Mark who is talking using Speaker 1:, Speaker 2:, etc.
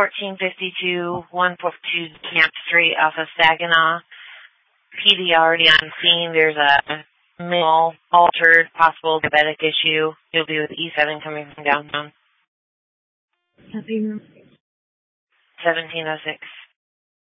Speaker 1: 1452, 142 Camp Street off of Saginaw. PD already on scene. There's a minimal altered possible diabetic issue. You'll be with E7 coming from downtown. 1706.